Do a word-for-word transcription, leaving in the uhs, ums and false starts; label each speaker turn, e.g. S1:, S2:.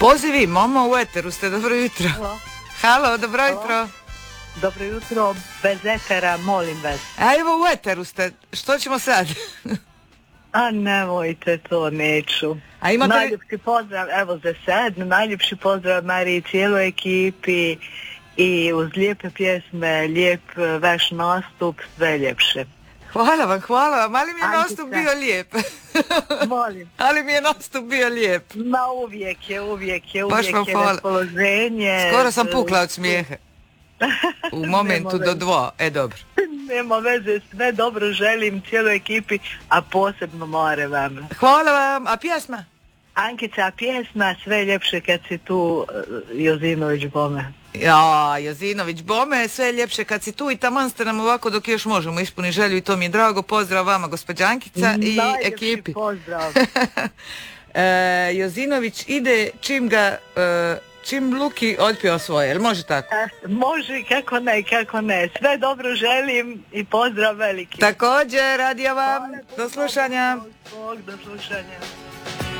S1: Pozivi, mama u eteru ste, dobro jutro.
S2: Halo.
S1: Halo, dobro
S2: Halo.
S1: jutro.
S2: Dobro jutro, bez etera, molim vas.
S1: A evo u eteru ste, što ćemo sad?
S2: A nemojte, to neću.
S1: A imate li...
S2: Najljepši pozdrav, evo za sad, najljepši pozdrav Mariji i cijeloj ekipi i uz lijepe pjesme, lijep vaš nastup, sve ljepše.
S1: Hvala vam, hvala vam, ali mi je
S2: Ankica.
S1: nastup bio lijep.
S2: Molim.
S1: Ali mi je nastup bio lijep.
S2: Ma uvijek je, uvijek je,
S1: Baš
S2: uvijek
S1: vam
S2: je
S1: hvala.
S2: raspoloženje.
S1: Skoro sam pukla od smijeha. U momentu
S2: Nema
S1: do
S2: veze.
S1: dva, e dobro.
S2: Nema veze, sve dobro želim cijeloj ekipi, a posebno more vam.
S1: Hvala vam, a pjesma?
S2: Ankica, pjesma sve ljepše kad si tu, Jozinović Bome.
S1: Ja, Jozinović Bome, sve je ljepše kad si tu i taman ste nam ovako dok još možemo ispuni želju i to mi je drago. Pozdrav vama, gospođa Ankica i
S2: Najljepši
S1: ekipi.
S2: pozdrav.
S1: e, Jozinović ide čim ga, e, čim Luki otpio svoje, jel može tako?
S2: E, može, kako ne, kako ne. Sve dobro želim i pozdrav veliki.
S1: Također, radio vam, do slušanja.
S2: Bog, do slušanja.